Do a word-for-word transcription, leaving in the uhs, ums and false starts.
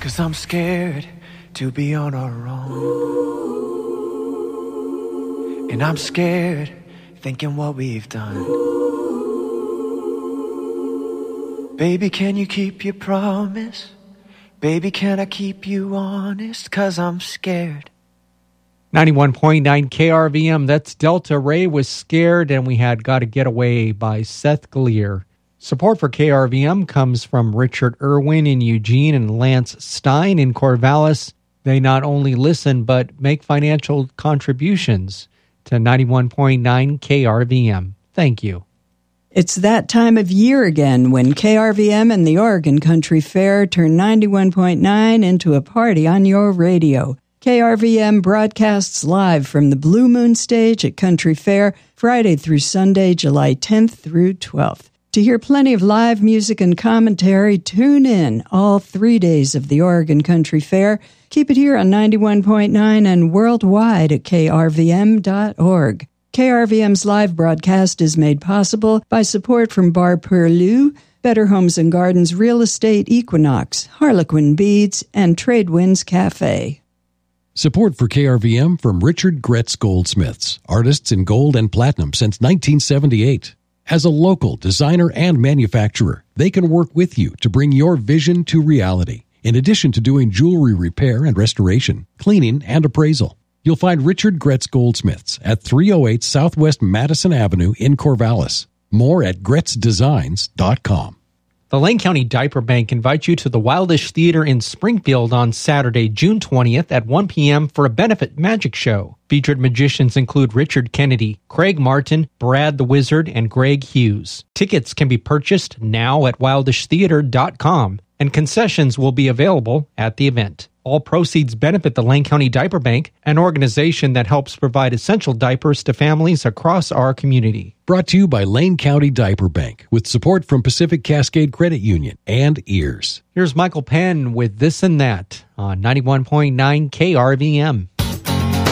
'Cause I'm scared to be on our own. And I'm scared thinking what we've done. Baby, can you keep your promise? Baby, can I keep you honest? 'Cause I'm scared. ninety-one point nine K R V M, that's Delta. Ray was Scared, and we had Gotta Get Away by Seth Gleer. Support for K R V M comes from Richard Irwin in Eugene and Lance Stein in Corvallis. They not only listen, but make financial contributions to ninety-one point nine K R V M. Thank you. It's that time of year again when K R V M and the Oregon Country Fair turn ninety-one point nine into a party on your radio. K R V M broadcasts live from the Blue Moon Stage at Country Fair, Friday through Sunday, July tenth through twelfth. To hear plenty of live music and commentary, tune in all three days of the Oregon Country Fair. Keep it here on ninety-one point nine and worldwide at K R V M dot org. K R V M's live broadcast is made possible by support from Bar Perlu, Better Homes and Gardens Real Estate Equinox, Harlequin Beads, and Tradewinds Cafe. Support for K R V M from Richard Gretz Goldsmiths, artists in gold and platinum since nineteen seventy-eight. As a local designer and manufacturer, they can work with you to bring your vision to reality, in addition to doing jewelry repair and restoration, cleaning, and appraisal. You'll find Richard Gretz Goldsmiths at three oh eight Southwest Madison Avenue in Corvallis. More at gretz designs dot com. The Lane County Diaper Bank invites you to the Wildish Theater in Springfield on Saturday, June twentieth at one p.m. for a benefit magic show. Featured magicians include Richard Kennedy, Craig Martin, Brad the Wizard, and Greg Hughes. Tickets can be purchased now at wildish theater dot com, and concessions will be available at the event. All proceeds benefit the Lane County Diaper Bank, an organization that helps provide essential diapers to families across our community. Brought to you by Lane County Diaper Bank, with support from Pacific Cascade Credit Union and Ears. Here's Michael Penn with This and That on ninety-one point nine K R V M.